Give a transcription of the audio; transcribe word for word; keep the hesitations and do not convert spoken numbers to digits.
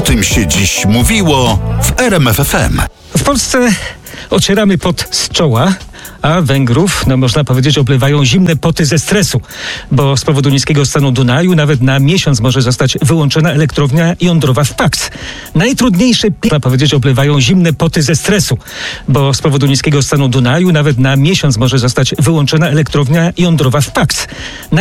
O tym się dziś mówiło w R M F F M. W Polsce ocieramy pot z czoła, a Węgrów, no można powiedzieć, oblewają zimne poty ze stresu, bo z powodu niskiego stanu Dunaju nawet na miesiąc może zostać wyłączona elektrownia jądrowa w Paks. Najtrudniejsze, można powiedzieć, oblewają zimne poty ze stresu, bo z powodu niskiego stanu Dunaju nawet na miesiąc może zostać wyłączona elektrownia jądrowa w Paks.